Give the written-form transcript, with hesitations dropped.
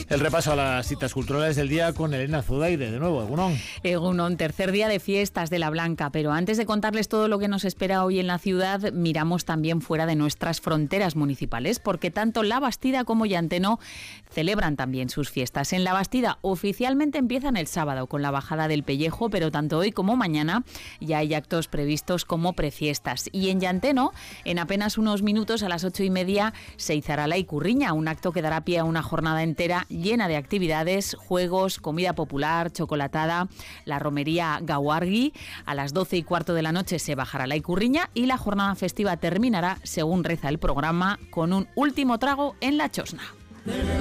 El repaso a las citas culturales del día con Elena Zudaire, de nuevo, Egunon. Egunon, tercer día de fiestas de la Blanca, pero antes de contarles todo lo que nos espera hoy en la ciudad, miramos también fuera de nuestras fronteras municipales, porque tanto La Bastida como Llanteno celebran también sus fiestas. En La Bastida oficialmente empiezan el sábado con la bajada del pellejo, pero tanto hoy como mañana ya hay actos previstos como prefiestas. Y en Llanteno, en apenas unos minutos, a las 8:30, se izará la Icurriña, un acto que dará pie a una jornada entera llena de actividades, juegos, comida popular, chocolatada, la romería Gauargui. A las 12:15 de la noche se bajará la Icurriña y la jornada festiva terminará, según reza el programa, con un último trago en la Chosna.